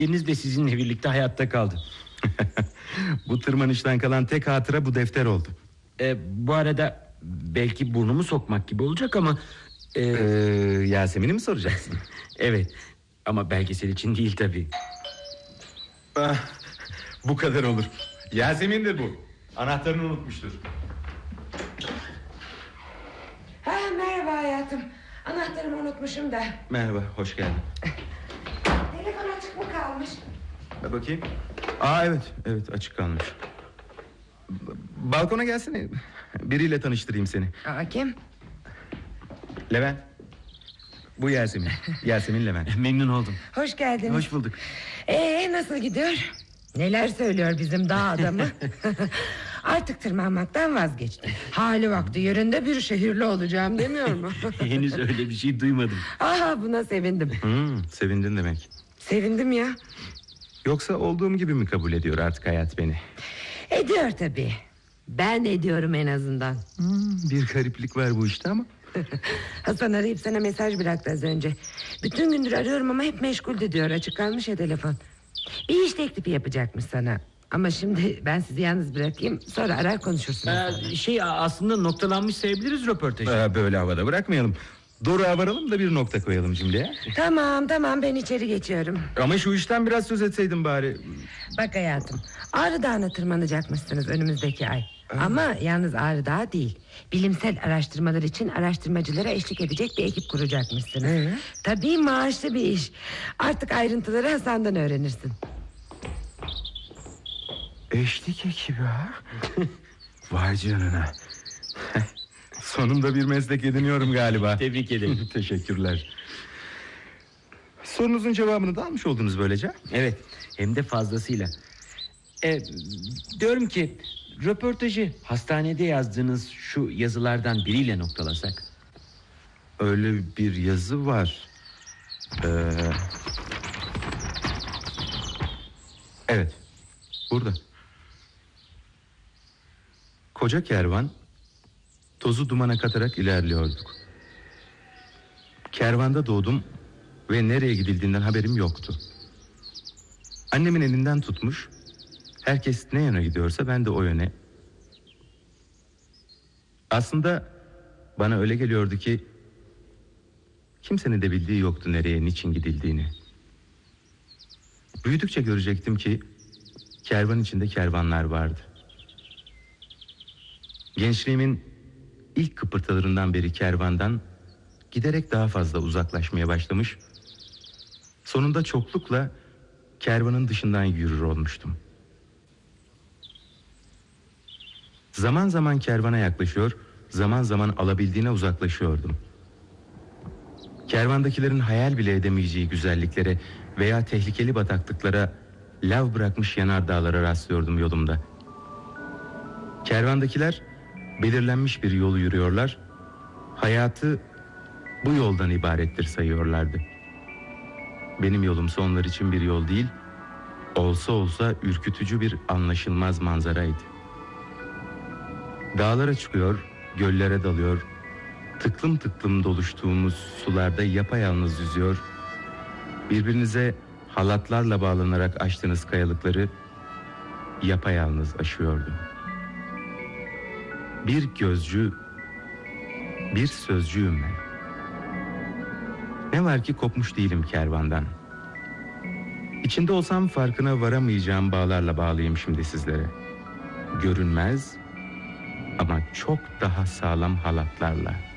Deniz de sizinle birlikte hayatta kaldı. Bu tırmanıştan kalan tek hatıra bu defter oldu. Bu arada belki burnumu sokmak gibi olacak ama... Yasemin'i mi soracaksın? Evet, ama belgesel için değil tabii. Bu kadar olur. Yasemin'dir bu. Anahtarını unutmuştur. Merhaba hayatım. Anahtarımı unutmuşum da. Merhaba, hoş geldin. Telefon açık mı kalmış? Bakayım. Evet açık kalmış. Balkona gelsene. Biriyle tanıştırayım seni. Kim? Levent. Bu Yasemin. Yasemin Levent. Memnun oldum. Hoş geldiniz. Hoş bulduk. Nasıl gidiyor? Neler söylüyor bizim dağ adamı? Artık tırmanmaktan vazgeçtim. Hali vakti yerinde bir şehirli olacağım demiyor mu? Henüz öyle bir şey duymadım. Buna sevindim. Sevindin demek. Sevindim ya. Yoksa olduğum gibi mi kabul ediyor artık hayat beni? Ediyor tabii. Ben ediyorum en azından. Bir gariplik var bu işte ama. Hasan arayıp sana mesaj bıraktı az önce. Bütün gündür arıyorum ama hep meşguldü diyor. Açık kalmış ya telefon. Bir iş teklifi yapacakmış sana. Ama şimdi ben sizi yalnız bırakayım. Sonra arar konuşursunuz. Aslında noktalanmış sayabiliriz röportajı. Böyle havada bırakmayalım. Doğruya varalım da bir nokta koyalım cümleye. Tamam ben içeri geçiyorum. Ama şu işten biraz söz etseydin bari. Bak hayatım, Ağrı Dağı'na tırmanacakmışsınız önümüzdeki ay. Ama yalnız Ağrı Dağı değil. Bilimsel araştırmalar için araştırmacılara eşlik edecek bir ekip kuracakmışsınız. Tabii maaşlı bir iş. Artık ayrıntıları Hasan'dan öğrenirsin. Eşlik ekibi ha? Vay canına. Sonunda bir meslek ediniyorum galiba. Tebrik ederim. Teşekkürler. Sorunuzun cevabını da almış oldunuz böylece. Evet, hem de fazlasıyla. Diyorum ki röportajı hastanede yazdığınız şu yazılardan biriyle noktalasak. Öyle bir yazı var. Evet, burada. Koca kervan tozu dumana katarak ilerliyorduk. Kervanda doğdum ve nereye gidildiğinden haberim yoktu. Annemin elinden tutmuş, herkes ne yöne gidiyorsa ben de o yöne. Aslında bana öyle geliyordu ki kimsenin de bildiği yoktu nereye, niçin gidildiğini. Büyüdükçe görecektim ki kervan içinde kervanlar vardı. Gençliğimin ilk kıpırtılarından beri kervandan giderek daha fazla uzaklaşmaya başlamış. Sonunda çoklukla kervanın dışından yürür olmuştum. Zaman zaman kervana yaklaşıyor, zaman zaman alabildiğine uzaklaşıyordum. Kervandakilerin hayal bile edemeyeceği güzelliklere veya tehlikeli bataklıklara, lav bırakmış yanardağlara rastlıyordum yolumda. Kervandakiler belirlenmiş bir yolu yürüyorlar, hayatı bu yoldan ibarettir sayıyorlardı. Benim yolumsa onlar için bir yol değil, olsa olsa ürkütücü bir anlaşılmaz manzaraydı. Dağlara çıkıyor, göllere dalıyor, tıklım tıklım doluştuğumuz sularda yapayalnız yüzüyor, birbirinize halatlarla bağlanarak aştığınız kayalıkları yapayalnız aşıyordum. Bir gözcü, bir sözcüyüm ben. Ne var ki kopmuş değilim kervandan. İçinde olsam farkına varamayacağım bağlarla bağlıyım şimdi sizlere. Görünmez ama çok daha sağlam halatlarla.